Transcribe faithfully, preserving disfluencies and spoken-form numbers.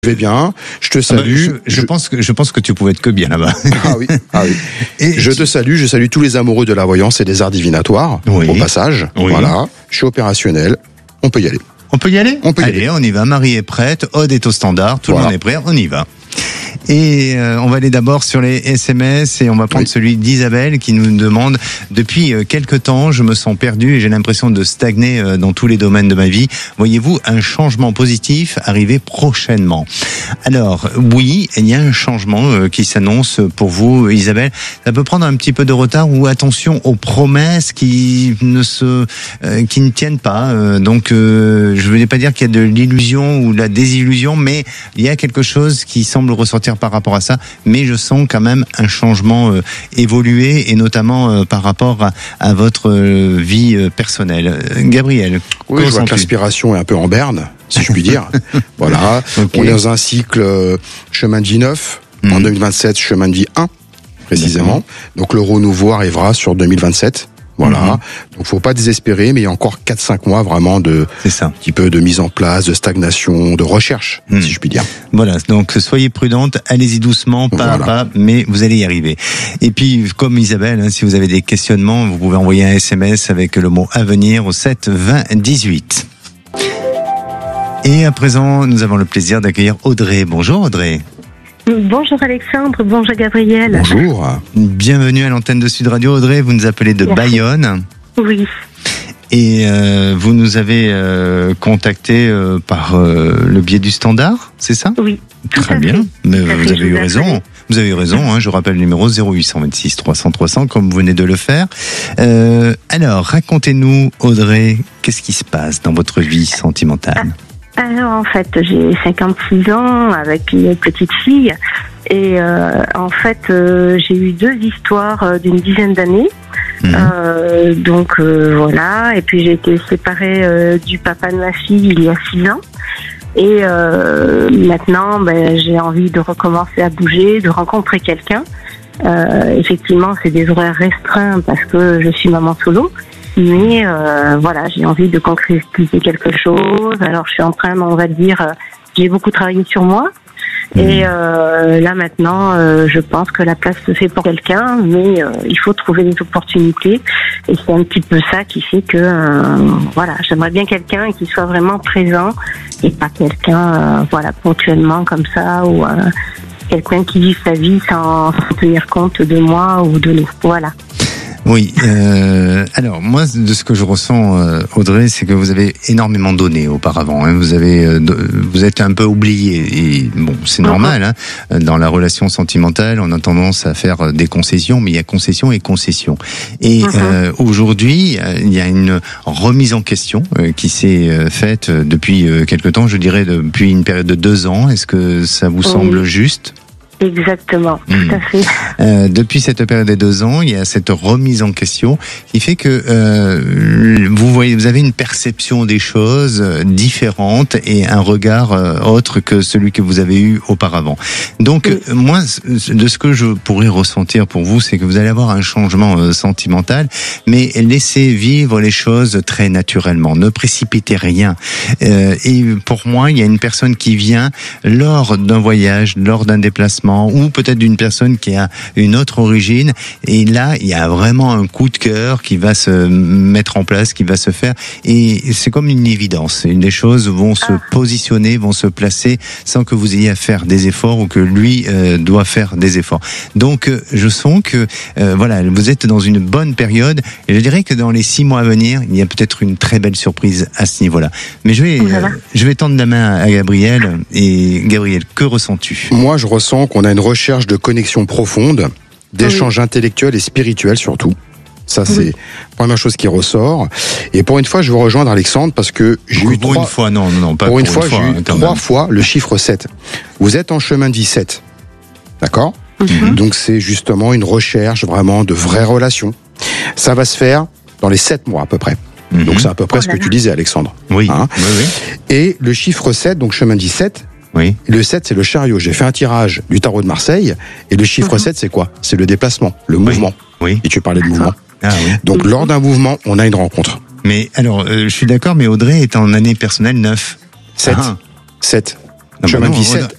Je vais bien, je te salue. Ah bah, je, je, je pense que je pense que tu pouvais être que bien là-bas. Ah oui, ah oui. Et je te salue, je salue tous les amoureux de la voyance et des arts divinatoires. Oui. Au passage, oui. Voilà, je suis opérationnel, on peut y aller. On peut y aller. On peut y Allez, aller. On y va. Marie est prête, Aude est au standard, tout voilà. le monde est prêt, on y va. Et euh, on va aller d'abord sur les S M S et on va prendre oui. celui d'Isabelle qui nous demande: depuis quelque temps, je me sens perdu et j'ai l'impression de stagner dans tous les domaines de ma vie. Voyez-vous un changement positif arriver prochainement? Alors oui, il y a un changement qui s'annonce pour vous, Isabelle. Ça peut prendre un petit peu de retard ou attention aux promesses qui ne se, euh, qui ne tiennent pas. Donc euh, je ne voulais pas dire qu'il y a de l'illusion ou de la désillusion, mais il y a quelque chose qui semble ressortir par rapport à ça, mais je sens quand même un changement euh, évolué et notamment euh, par rapport à, à votre euh, vie euh, personnelle. Gabriel, oui, je vois que l'inspiration est un peu en berne, si je puis dire. Voilà, okay. On est dans un cycle euh, chemin de vie neuf, mmh. en deux mille vingt-sept, chemin de vie un, précisément. D'accord. Donc le renouveau arrivera sur deux mille vingt-sept. Voilà, mmh. donc faut pas désespérer, mais il y a encore quatre cinq mois vraiment de C'est ça. un petit peu de mise en place, de stagnation, de recherche, mmh. si je puis dire. Voilà, donc soyez prudente, allez-y doucement, pas voilà. à pas, mais vous allez y arriver. Et puis, comme Isabelle, hein, si vous avez des questionnements, vous pouvez envoyer un S M S avec le mot avenir au sept vingt dix-huit. Et à présent, nous avons le plaisir d'accueillir Audrey. Bonjour Audrey. Bonjour Alexandre, bonjour Gabriel. Bonjour. Bienvenue à l'antenne de Sud Radio. Audrey, vous nous appelez de Merci. Bayonne. Oui. Et euh, vous nous avez euh, contacté euh, par euh, le biais du standard, c'est ça? Oui. Très bien. Mais tout vous avez eu raison. Appelé. Vous avez eu raison. Hein, je rappelle le numéro zéro huit cent vingt-six trois cents trois cents, comme vous venez de le faire. Euh, alors, racontez-nous, Audrey, qu'est-ce qui se passe dans votre vie sentimentale? Ah. Alors en fait, j'ai cinquante-six ans avec une petite fille et euh, en fait euh, j'ai eu deux histoires euh, d'une dizaine d'années. Mmh. Euh, donc euh, voilà, et puis j'ai été séparée euh, du papa de ma fille il y a six ans. Et euh, maintenant, ben, j'ai envie de recommencer à bouger, de rencontrer quelqu'un. Euh, effectivement, c'est des horaires restreints parce que je suis maman solo. Mais euh, voilà, j'ai envie de concrétiser quelque chose. Alors je suis en train, on va dire, euh, j'ai beaucoup travaillé sur moi. Mmh. Et euh, là maintenant, euh, je pense que la place se fait pour quelqu'un, mais euh, il faut trouver des opportunités. Et c'est un petit peu ça qui fait que, euh, voilà, j'aimerais bien quelqu'un qui soit vraiment présent et pas quelqu'un, euh, voilà, ponctuellement comme ça ou euh, quelqu'un qui vit sa vie sans, sans tenir compte de moi ou de nous. Voilà. Oui, euh, alors moi de ce que je ressens, euh, Audrey, c'est que vous avez énormément donné auparavant. Hein, vous avez, euh, vous êtes un peu oublié et bon, c'est normal. Hein, dans la relation sentimentale, on a tendance à faire des concessions, mais il y a concession et concession. Et uh-huh. euh, aujourd'hui, il y a une remise en question euh, qui s'est faite depuis euh, quelque temps. Je dirais depuis une période de deux ans. Est-ce que ça vous semble oui. juste? Exactement, tout mmh. à fait. Euh, depuis cette période des deux ans, il y a cette remise en question qui fait que euh, vous voyez, vous avez une perception des choses différente et un regard euh, autre que celui que vous avez eu auparavant. Donc, oui. euh, moi, de ce que je pourrais ressentir pour vous, c'est que vous allez avoir un changement euh, sentimental, mais laissez vivre les choses très naturellement. Ne précipitez rien. Euh, et pour moi, il y a une personne qui vient lors d'un voyage, lors d'un déplacement, ou peut-être d'une personne qui a une autre origine, et là il y a vraiment un coup de cœur qui va se mettre en place, qui va se faire, et c'est comme une évidence. Les choses vont se positionner, vont se placer sans que vous ayez à faire des efforts ou que lui euh, doit faire des efforts. Donc euh, je sens que euh, voilà, vous êtes dans une bonne période, et je dirais que dans les six mois à venir, il y a peut-être une très belle surprise à ce niveau-là. Mais je vais, euh, je vais tendre la main à Gabriel. Et Gabriel, que ressens-tu? Moi, je ressens qu'on On a une recherche de connexion profonde, d'échanges oui. intellectuels et spirituels surtout. Ça, c'est oui. la première chose qui ressort. Et pour une fois, je veux rejoindre Alexandre parce que j'ai pour eu pour trois... une fois, non, non, pas pour, pour une, une fois, fois, j'ai eu trois même. fois le chiffre sept. Vous êtes en chemin de vie sept. D'accord ? Mm-hmm. Donc, c'est justement une recherche vraiment de vraies relations. Ça va se faire dans les sept mois à peu près. Mm-hmm. Donc, c'est à peu près oh ce que tu disais, Alexandre. Oui. Hein ? oui, oui. Et le chiffre sept, donc chemin de vie sept, oui. Le sept, c'est le chariot. J'ai fait un tirage du tarot de Marseille. Et le chiffre mm-hmm. sept, c'est quoi? C'est le déplacement, le oui. mouvement. Oui. Et tu parlais de mouvement. Ah, oui. Donc, lors d'un mouvement, on a une rencontre. Mais alors, euh, je suis d'accord, mais Audrey est en année personnelle neuf. sept. Ah. sept. Ah, Chemin bah de vie sept.